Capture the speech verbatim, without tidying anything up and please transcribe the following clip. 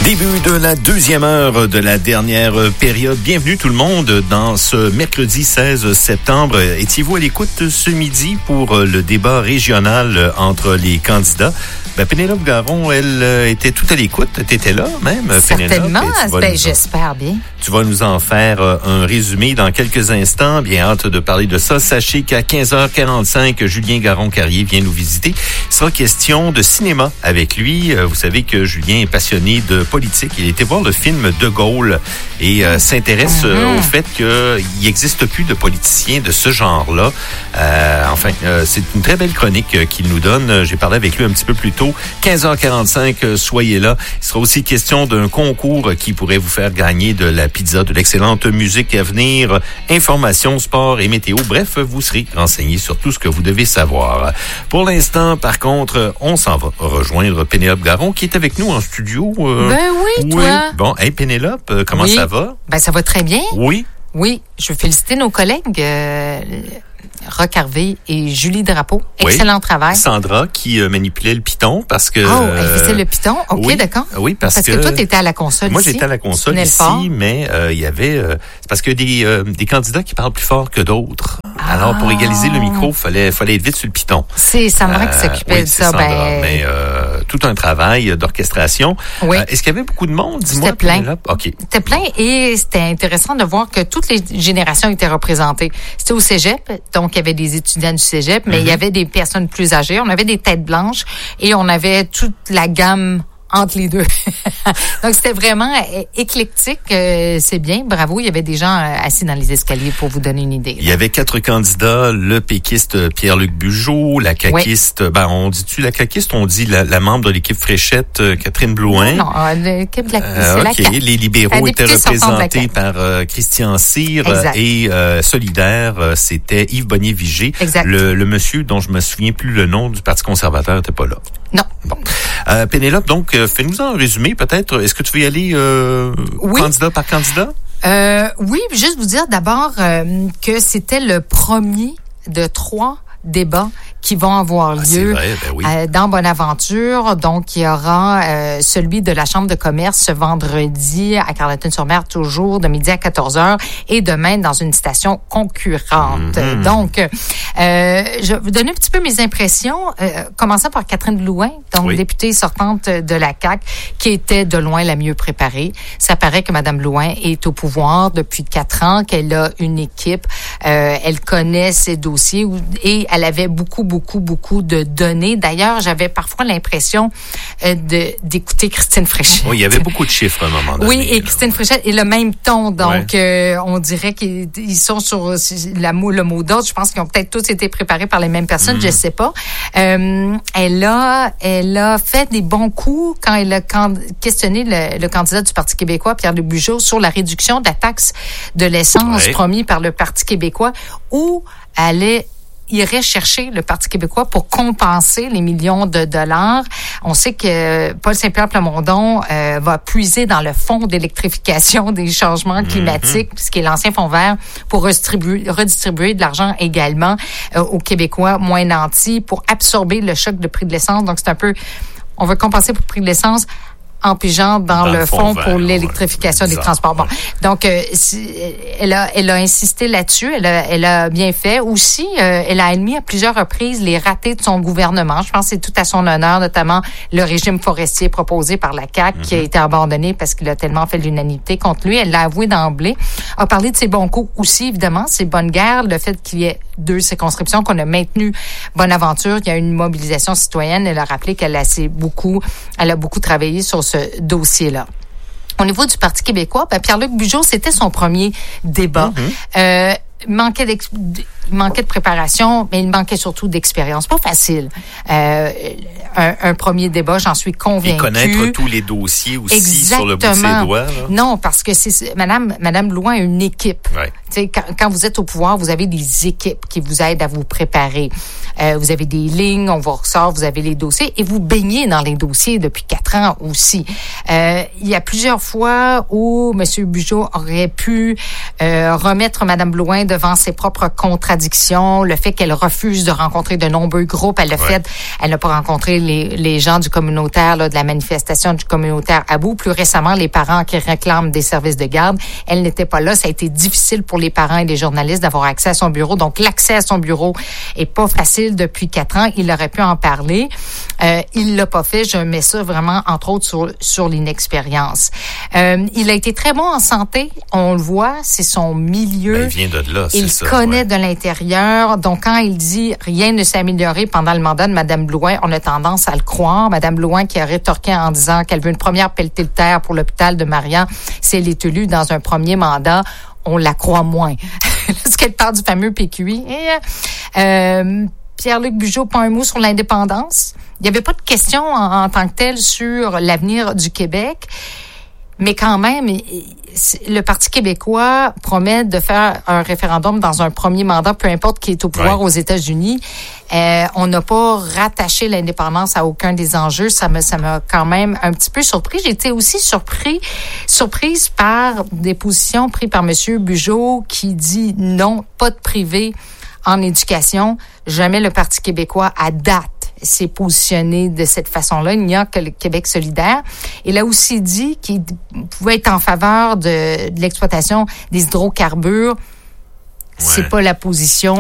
Début de la deuxième heure de la dernière période. Bienvenue tout le monde dans ce mercredi seize septembre. Étiez-vous à l'écoute ce midi pour le débat régional entre les candidats? Ben, Pénélope Garon, elle était tout à l'écoute. T'étais là même, Certainement. Pénélope. Ben, j'espère bien. Tu vas nous en faire un résumé dans quelques instants. Bien hâte de parler de ça. Sachez qu'à quinze heures quarante-cinq, Julien Garon-Carrier vient nous visiter. Il sera question de cinéma avec lui. Vous savez que Julien est passionné de politique. Il était voir le film De Gaulle et euh, s'intéresse mm-hmm. euh, au fait qu'il n'existe plus de politiciens de ce genre-là. Euh, enfin, euh, c'est une très belle chronique euh, qu'il nous donne. J'ai parlé avec lui un petit peu plus tôt. quinze heures quarante-cinq, euh, soyez là. Il sera aussi question d'un concours qui pourrait vous faire gagner de la pizza, de l'excellente musique à venir, information, sport et météo. Bref, vous serez renseigné sur tout ce que vous devez savoir. Pour l'instant, par contre, on s'en va rejoindre Pénélope Garon qui est avec nous en studio. Euh, ben oui, oui, toi. Bon, hey Pénélope, euh, comment oui. ça va? Ben ça va très bien. Oui. Oui, je veux féliciter nos collègues euh, Roch Harvey et Julie Drapeau. Excellent oui. travail. Sandra qui euh, manipulait le piton parce que... Oh, elle faisait le piton? OK, oui, d'accord. Oui, parce, parce que... Parce que toi, t'étais à la console moi, ici. Moi, j'étais à la console ici, fort. mais euh, il y avait... Euh, c'est parce que des, euh, des candidats qui parlent plus fort que d'autres. Ah. Alors, pour égaliser le micro, il fallait, fallait être vite sur le piton. C'est Sandra euh, qui s'occupait oui, de ça. Sandra, ben... mais euh, tout un travail d'orchestration. Oui. Euh, est-ce qu'il y avait beaucoup de monde? Dis-moi, c'était plein. Pénélope. OK. C'était plein et c'était intéressant de voir que toutes les générations étaient représentées. C'était au cégep, donc il y avait des étudiants du cégep, mais mm-hmm. il y avait des personnes plus âgées. On avait des têtes blanches et on avait toute la gamme entre les deux. Donc, c'était vraiment éclectique. Euh, c'est bien. Bravo. Il y avait des gens assis dans les escaliers pour vous donner une idée. Là. Il y avait quatre candidats. Le péquiste Pierre-Luc Bugeaud, la caquiste, oui. ben, on dit-tu la caquiste? On dit la, la membre de l'équipe Fréchette, Catherine Blouin. Non, non l'équipe de la, euh, c'est OK. la C A Q. Les libéraux étaient représentés par euh, Christian Cyr exact. et euh, Solidaire, euh, c'était Yves Bonnier-Vigé. Exact. Le, le monsieur dont je me souviens plus le nom du Parti conservateur n'était pas là. Non. Bon. Euh, Pénélope, donc, euh, fais-nous un résumé, peut-être. Est-ce que tu veux y aller euh, oui. candidat par candidat? Euh, oui, juste vous dire d'abord euh, que c'était le premier de trois débats qui vont avoir ah, lieu vrai, ben oui. euh, dans Bonaventure. Donc, il y aura euh, celui de la Chambre de commerce ce vendredi à Carleton-sur-Mer, toujours de midi à quatorze heures, et demain dans une station concurrente. Mm-hmm. Donc, euh, je vais vous donner un petit peu mes impressions, euh, commençant par Catherine Blouin, donc oui. députée sortante de la C A Q, qui était de loin la mieux préparée. Ça paraît que Mme Blouin est au pouvoir depuis quatre ans, qu'elle a une équipe, euh, elle connaît ses dossiers et elle avait beaucoup, beaucoup beaucoup, beaucoup de données. D'ailleurs, j'avais parfois l'impression euh, de, d'écouter Christine Fréchette. Oui, il y avait beaucoup de chiffres à un moment donné. Oui, et là. Christine Fréchette est le même ton. Donc, ouais. euh, on dirait qu'ils ils sont sur la, le mot d'ordre. Je pense qu'ils ont peut-être tous été préparés par les mêmes personnes. Mmh. Je sais pas. Euh, elle a, elle a fait des bons coups quand elle a questionné le, le candidat du Parti québécois, Pierre-Luc Bugeaud, sur la réduction de la taxe de l'essence ouais. promis par le Parti québécois, où elle est irait chercher le Parti québécois pour compenser les millions de dollars. On sait que Paul Saint-Pierre Plamondon euh, va puiser dans le fonds d'électrification des changements climatiques, mm-hmm. ce qui est l'ancien fonds vert, pour redistribuer, redistribuer de l'argent également euh, aux Québécois moins nantis pour absorber le choc de prix de l'essence. Donc, c'est un peu... On veut compenser pour le prix de l'essence en pigeant dans, dans le, le fond pour l'électrification ouais, des transports. Bon, donc euh, elle a elle a insisté là-dessus, elle a elle a bien fait. Aussi, euh, elle a admis à plusieurs reprises les ratés de son gouvernement. Je pense que c'est tout à son honneur, notamment le régime forestier proposé par la C A Q mm-hmm. qui a été abandonné parce qu'il a tellement fait l'unanimité contre lui. Elle l'a avoué d'emblée. A parlé de ses bons coups aussi, évidemment, ses bonnes guerres, le fait qu'il y ait deux circonscriptions, qu'on a maintenu Bonaventure, qu'il y a une mobilisation citoyenne. Elle a rappelé qu'elle a assez beaucoup, elle a beaucoup travaillé sur ce dossier-là. Au niveau du Parti québécois, ben Pierre-Luc Bugeaud, c'était son premier débat. Mm-hmm. Euh, il manquait, d'ex- il manquait de préparation, mais il manquait surtout d'expérience. Pas facile. Euh, un, un premier débat, j'en suis convaincue. Et connaître tous les dossiers aussi Exactement. Sur le bout de ses doigts. Là. Non, parce que c'est Madame Madame Blouin a une équipe. Ouais. Quand, quand vous êtes au pouvoir, vous avez des équipes qui vous aident à vous préparer. Euh, vous avez des lignes, on vous ressort, vous avez les dossiers et vous baignez dans les dossiers depuis quatre ans aussi. Euh, il y a plusieurs fois où M. Bugeaud aurait pu euh, remettre Mme Blouin devant ses propres contradictions, le fait qu'elle refuse de rencontrer de nombreux groupes. Elle l'a ouais. fait, elle n'a pas rencontré les, les gens du communautaire, là, de la manifestation du communautaire à bout. Plus récemment, les parents qui réclament des services de garde, elle n'était pas là. Ça a été difficile pour les parents et les journalistes d'avoir accès à son bureau. Donc, l'accès à son bureau est pas facile depuis quatre ans. Il aurait pu en parler. Euh, il l'a pas fait. Je mets ça vraiment, entre autres, sur, sur l'inexpérience. Euh, il a été très bon en santé. On le voit, c'est son milieu. Ben, il vient de là, c'est il ça. Il connaît ouais. de l'intérieur. Donc, quand il dit « rien ne s'est amélioré pendant le mandat de Mme Blouin », on a tendance à le croire. Mme Blouin qui a rétorqué en disant qu'elle veut une première pelletée de terre pour l'hôpital de Marian si elle est élue dans un premier mandat. On la croit moins. Lorsqu'elle parle du fameux P Q I. Et, euh, Pierre-Luc Bugeaud, pas un mot sur l'indépendance. Il n'y avait pas de question en, en tant que telle sur l'avenir du Québec. Mais quand même, le Parti québécois promet de faire un référendum dans un premier mandat, peu importe qui est au pouvoir ouais. aux États-Unis. Euh, on n'a pas rattaché l'indépendance à aucun des enjeux. Ça me, ça m'a quand même un petit peu surpris. J'ai été aussi surpris, surprise par des positions prises par M. Bugeaud qui dit non, pas de privé en éducation. Jamais le Parti québécois à date s'est positionné de cette façon-là. Il n'y a que le Québec solidaire. Il a aussi dit qu'il pouvait être en faveur de, de l'exploitation des hydrocarbures. Ouais. C'est pas la position